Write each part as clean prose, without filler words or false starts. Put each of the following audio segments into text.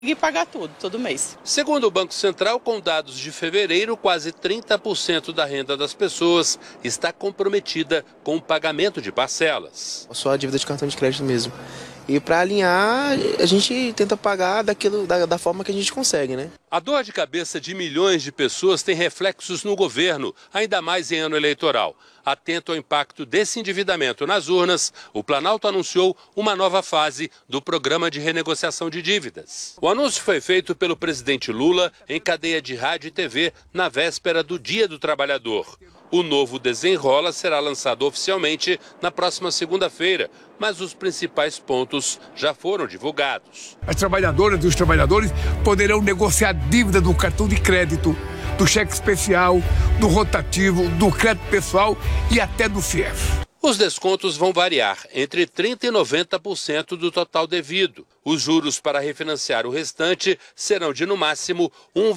E pagar tudo, todo mês. Segundo o Banco Central, com dados de fevereiro, quase 30% da renda das pessoas está comprometida com o pagamento de parcelas. Só a dívida de cartão de crédito mesmo. E para alinhar, a gente tenta pagar da forma que a gente consegue, né? A dor de cabeça de milhões de pessoas tem reflexos no governo, ainda mais em ano eleitoral. Atento ao impacto desse endividamento nas urnas, o Planalto anunciou uma nova fase do programa de renegociação de dívidas. O anúncio foi feito pelo presidente Lula em cadeia de rádio e TV na véspera do Dia do Trabalhador. O novo Desenrola será lançado oficialmente na próxima segunda-feira, mas os principais pontos já foram divulgados. As trabalhadoras e os trabalhadores poderão negociar dívida do cartão de crédito, do cheque especial, do rotativo, do crédito pessoal e até do FIES. Os descontos vão variar entre 30% e 90% do total devido. Os juros para refinanciar o restante serão de, no máximo,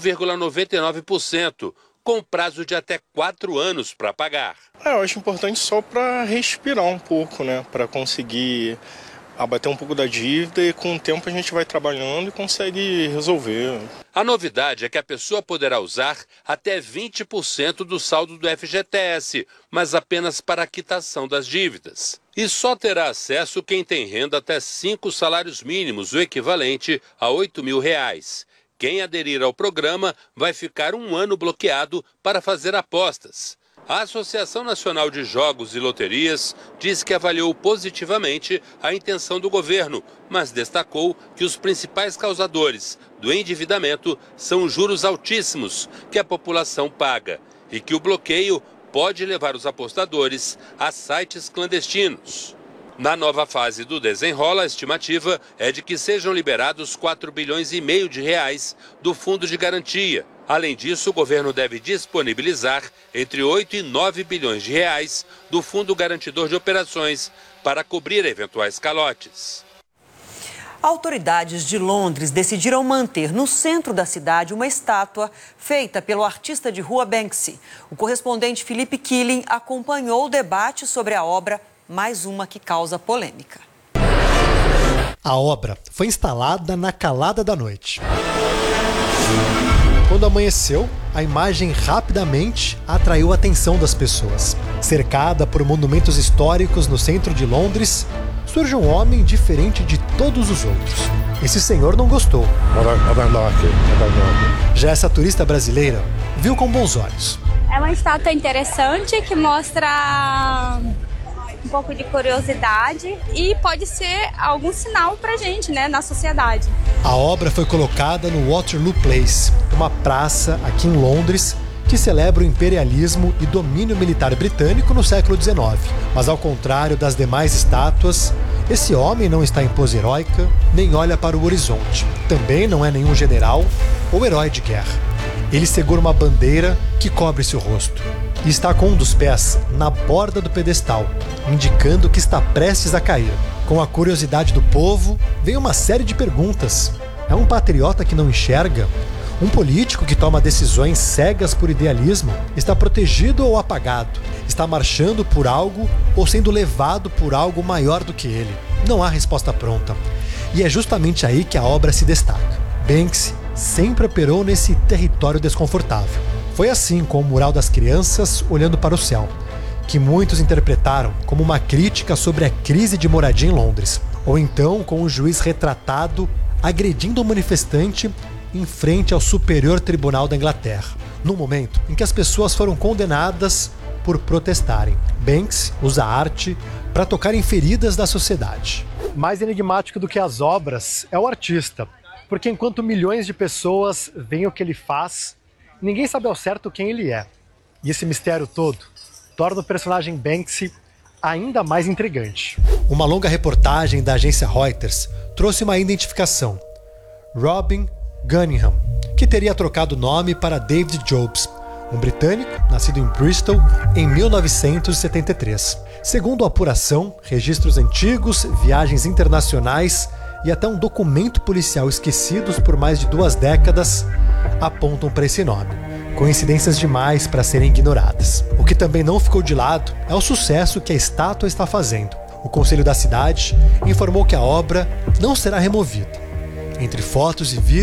1,99%. com prazo de até 4 anos para pagar. Eu acho importante só para respirar um pouco, né? Para conseguir abater um pouco da dívida e com o tempo a gente vai trabalhando e consegue resolver. A novidade é que a pessoa poderá usar até 20% do saldo do FGTS, mas apenas para a quitação das dívidas. E só terá acesso quem tem renda até 5 salários mínimos, o equivalente a R$8 mil. Quem aderir ao programa vai ficar 1 ano bloqueado para fazer apostas. A Associação Nacional de Jogos e Loterias diz que avaliou positivamente a intenção do governo, mas destacou que os principais causadores do endividamento são os juros altíssimos que a população paga e que o bloqueio pode levar os apostadores a sites clandestinos. Na nova fase do Desenrola, a estimativa é de que sejam liberados R$4,5 bilhões do Fundo de Garantia. Além disso, o governo deve disponibilizar entre 8 e 9 bilhões de reais do Fundo Garantidor de Operações para cobrir eventuais calotes. Autoridades de Londres decidiram manter no centro da cidade uma estátua feita pelo artista de rua Banksy. O correspondente Felipe Killing acompanhou o debate sobre a obra, mais uma que causa polêmica. A obra foi instalada na calada da noite. Quando amanheceu, a imagem rapidamente atraiu a atenção das pessoas. Cercada por monumentos históricos no centro de Londres, surge um homem diferente de todos os outros. Esse senhor não gostou. Já essa turista brasileira viu com bons olhos. É uma estátua interessante que mostra um pouco de curiosidade e pode ser algum sinal pra gente, né, na sociedade. A obra foi colocada no Waterloo Place, uma praça aqui em Londres que celebra o imperialismo e domínio militar britânico no século XIX. Mas ao contrário das demais estátuas, esse homem não está em pose heróica, nem olha para o horizonte. Também não é nenhum general ou herói de guerra. Ele segura uma bandeira que cobre seu rosto e está com um dos pés na borda do pedestal, indicando que está prestes a cair. Com a curiosidade do povo, vem uma série de perguntas. É um patriota que não enxerga? Um político que toma decisões cegas por idealismo? Está protegido ou apagado? Está marchando por algo ou sendo levado por algo maior do que ele? Não há resposta pronta. E é justamente aí que a obra se destaca. Banksy sempre operou nesse território desconfortável. Foi assim com o mural das crianças olhando para o céu, que muitos interpretaram como uma crítica sobre a crise de moradia em Londres, ou então com o juiz retratado agredindo um manifestante em frente ao Superior Tribunal da Inglaterra, no momento em que as pessoas foram condenadas por protestarem. Banksy usa a arte para tocar em feridas da sociedade. Mais enigmático do que as obras é o artista, porque enquanto milhões de pessoas veem o que ele faz, ninguém sabe ao certo quem ele é. E esse mistério todo torna o personagem Banksy ainda mais intrigante. Uma longa reportagem da agência Reuters trouxe uma identificação. Robin Gunningham, que teria trocado o nome para David Jobs, um britânico nascido em Bristol em 1973. Segundo a apuração, registros antigos, viagens internacionais e até um documento policial esquecidos por mais de 2 décadas apontam para esse nome. Coincidências demais para serem ignoradas. O que também não ficou de lado é o sucesso que a estátua está fazendo. O Conselho da Cidade informou que a obra não será removida. Entre fotos e vídeos,